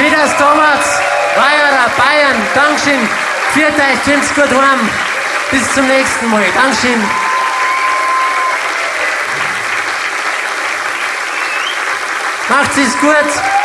Schön, dass du da warst. Bayern, Dankeschön. Viert euch, kommt's gut heim. Bis zum nächsten Mal. Dankeschön. Macht's es gut.